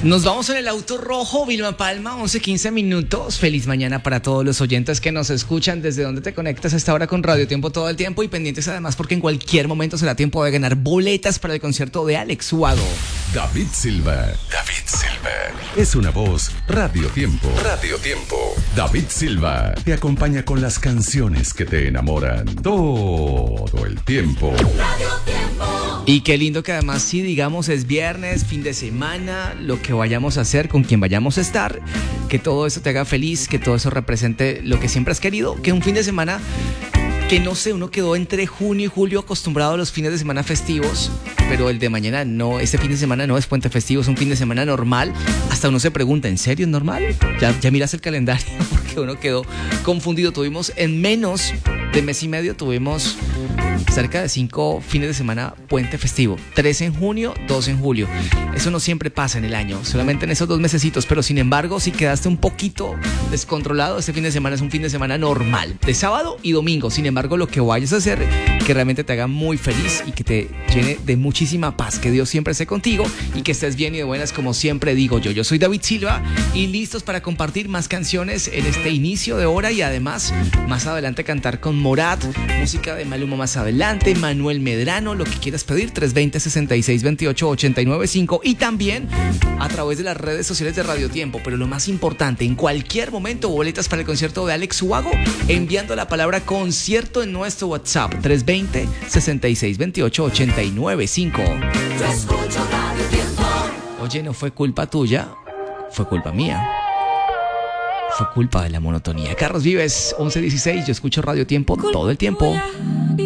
Nos vamos en el auto rojo, Vilma Palma, 11:15 minutos. Feliz mañana para todos los oyentes que nos escuchan. Desde donde te conectas a esta hora con Radio Tiempo todo el tiempo y pendientes además porque en cualquier momento será tiempo de ganar boletas para el concierto de Alex Ubago. David Silva. Es una voz Radio Tiempo. David Silva te acompaña con las canciones que te enamoran todo el tiempo. Radio Tiempo. Y qué lindo que además sí, digamos, es viernes, fin de semana, lo que vayamos a hacer, con quien vayamos a estar, que todo eso te haga feliz, que todo eso represente lo que siempre has querido, que un fin de semana que no sé, uno quedó entre junio y julio acostumbrado a los fines de semana festivos, pero el de mañana no, este fin de semana no es puente festivo, es un fin de semana normal. Hasta uno se pregunta, ¿en serio es normal? Ya miras el calendario porque uno quedó confundido. Tuvimos en menos de mes y medio, tuvimos cerca de 5 fines de semana puente festivo, 3 en junio, 2 en julio. Eso no siempre pasa en el año, solamente en esos 2 mesecitos, pero sin embargo, si quedaste un poquito descontrolado, este fin de semana es un fin de semana normal, de sábado y domingo. Sin embargo, lo que vayas a hacer, que realmente te haga muy feliz y que te llene de muchísima paz, que Dios siempre esté contigo y que estés bien y de buenas, como siempre digo yo. Yo soy David Silva y listos para compartir más canciones en este inicio de hora y además más adelante cantar con Morat, música de Maluma más adelante, Manuel Medrano, lo que quieras pedir, 320-6628-895 y también a través de las redes sociales de Radio Tiempo. Pero lo más importante, en cualquier momento, boletas para el concierto de Alex Ubago, enviando la palabra concierto en nuestro WhatsApp, 320-6628-895. Yo escucho Radio Tiempo. Oye, no fue culpa tuya, fue culpa mía. Fue culpa de la monotonía. Carlos Vives, 11:16, yo escucho Radio Tiempo todo el tiempo. Tuya.